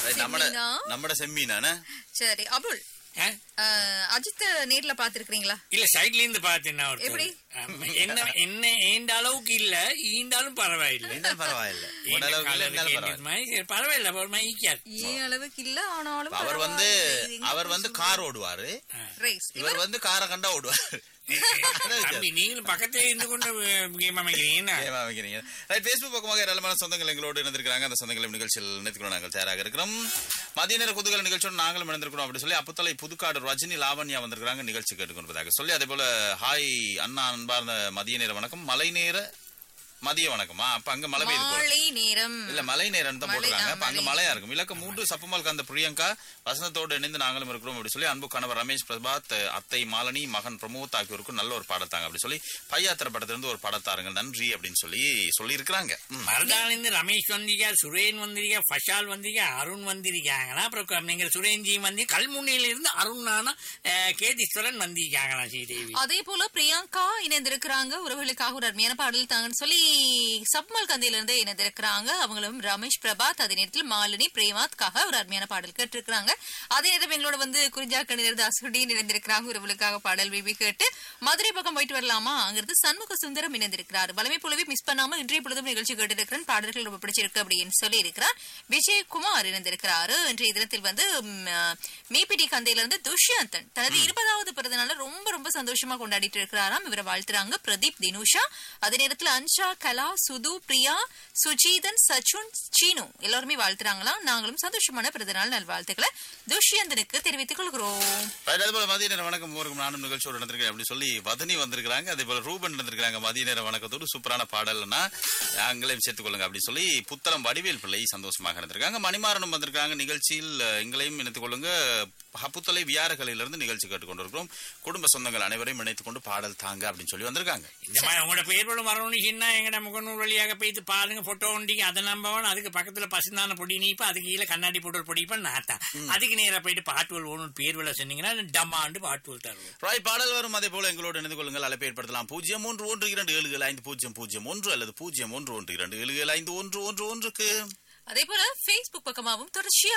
நம்மட செம்மீனானே. சரி அபுல், அஜித் நேர்ல பாத்துருக்கீங்களா? இல்ல, சைட்ல இருந்து பாத்தேன். என்ன ஏண்ட அளவுக்கு இல்ல, ஈண்டாலும் பரவாயில்ல. பரவாயில்ல, அளவுக்கு இல்ல. ஆனாலும் அவர் வந்து கார் ஓடுவாரு, இவர் வந்து காரை கண்டா ஓடுவாரு. நீங்களும் பக்கத்துல இருந்து கொண்டு பேஸ்புக் பக்கமாக ஏராளமான சொந்தங்கள் எங்களோடு இணைந்திருக்கிறாங்க. அந்த சொந்தங்களை நிகழ்ச்சியில் இணைத்துக்கொள்ள நாங்கள் தயாராக இருக்கிறோம். மதிய நேர குதூகல நிகழ்ச்சியோடு நாங்களும் இணைந்திருக்கிறோம் அப்படி சொல்லி அப்புத்தலை புதுக்காடு ரஜினி லாவண்யா வந்திருக்கிறாங்க நிகழ்ச்சி கேட்டுக்கொண்டிருப்பதாக சொல்லி, அதே போல ஹாய் அண்ணா அன்பார்ந்த மதிய நேர வணக்கம், மலை நேர மதிய வணக்கமா. அப்ப அங்க மழை பெய்யுது இல்ல, மழை நேரம் தான் போட்டுருக்காங்க. அப்ப அங்க மழையா இருக்கும். இலக்க 3 சப்பமால் கந்த பிரியங்கா வசனத்தோடு இணைந்து நாங்களும் இருக்கிறோம் அப்படி சொல்லி, அன்பு கணவர் ரமேஷ் பிரபாத், அத்தை மாலினி, மகன் பிரமோத் ஆகியோருக்கும் நல்ல ஒரு பாடத்தாங்க அப்படி சொல்லி, பையாத்திர படத்திலிருந்து ஒரு படத்தாருங்க நன்றி அப்படின்னு சொல்லி இருக்கிறாங்க. மருதானிந்து ரமேஷ் வந்தீங்க, சுரேன் வந்திருக்கா, ஃபஷால் வந்தீங்க, அருண் வந்திருக்காங்களா. அப்புறம் நீங்க சுரேன்ஜி வந்து கல்முனையில இருந்து அருணானா கேதீஸ்வரன் வந்திருக்காங்களா. ஸ்ரீதேவி அதே போல பிரியங்கா இணைந்திருக்கிறாங்க. உறவுகளுக்காக ஒரு அருமையான பாடல் தாங்கன்னு சொல்லி சப்மல் கந்தையில இருந்து இணைந்திருக்கிறாங்க. அவங்களும் ரமேஷ் பிரபாத், அதே நேரத்தில் மாலினி பிரேமாத்காக ஒரு அருமையான பாடல் கேட்டிருக்கிறாங்க. அதே நேரம் எங்களோட வந்து குறிஞ்சாக்கணிலிருந்து அசுடின் இணைந்திருக்கிறாங்க. உறவுகளுக்காக பாடல் விபி கேட்டு மதுரை பக்கம் போயிட்டு வரலாமா, அங்கிருந்து சண்முக சுந்தரம் இணைந்திருக்கிறார். வளமை போலவே மிஸ் பண்ணாம இன்றைய பொழுதும் நிகழ்ச்சி கேட்டிருக்கிறேன், பாடல்கள் ரொம்ப பிடிச்சிருக்கு அப்படின்னு சொல்லி இருக்கிறார். விஜயகுமார் இணைந்திருக்கிறாரு. இன்றைய தினத்தில் வந்து மீபிடி கந்தையில இருந்து துஷ்யந்தன் தனது 20வது பிறந்தநாள ரொம்ப ரொம்ப சந்தோஷமா கொண்டாடிட்டு இருக்கிறாராம். இவரை வாழ்த்துறாங்க பிரதீப், தினுஷா, அதே நேரத்தில் அன்ஷா, கலா, சுது, பிரியா, சுஜீதன், சச்சுன், சீனு எல்லாருமே வாழ்த்துறாங்களாம். நாங்களும் சந்தோஷமான பிறந்தநாள் நல்வாழ்த்துக்களை துஷ்யந்தனுக்கு தெரிவித்துக் கொள்கிறோம். மதிய நேர வணக்கம், நானும் நிகழ்ச்சியோடு நடந்திருக்கேன் அப்படி சொல்லி வதனி வந்திருக்காங்க. அதே போல ரூபன் நடந்திருக்காங்க. மதிய நேர வணக்கத்தோடு சூப்பரான பாடல்னா எங்களையும் சேர்த்துக் கொள்ளுங்க அப்படி சொல்லி புத்தளம் வடிவேல் பிள்ளை சந்தோஷமாக நடந்திருக்காங்க. மணிமாறனும் வந்திருக்காங்க. நிகழ்ச்சியில் எங்களையும் இணைத்துக் கொள்ளுங்க. புத்தளை வியாரகளிலிருந்து நிகழ்ச்சி கேட்டுக்கொண்டிருக்கிறோம். குடும்ப சொந்தங்கள் அனைவரையும் இணைத்துக் கொண்டு பாடல் தாங்க அப்படின்னு சொல்லி வந்திருக்காங்க. இந்த மாதிரி உங்களோட பேர் வரணும்னா எங்கட முகநூல் வழியாக போயிட்டு பாருங்க, போட்டோ ஒண்டிங்க, அதை நம்பவன். அதுக்கு பக்கத்துல பசுந்தான பொடி நீப்பா, அதுக்கு கீழே கண்ணாடி போட்டு பொடிப்பா நாத்தான். அதுக்கு நேரம் போயிட்டு பாட்டுவல் ஓணும் பேர் விழா சொன்னீங்கன்னா டம்மாண்டு பாட்டுவல் தருவோம். பாடல் வரும். அதே போல எங்களோடு இணைந்து கொள்ளுங்கள். அழைப்பு ஏற்படுத்தலாம் 0312277501 அல்லது 0112277511 அதே போல Facebook பக்கமாகவும் தொடர்ச்சியா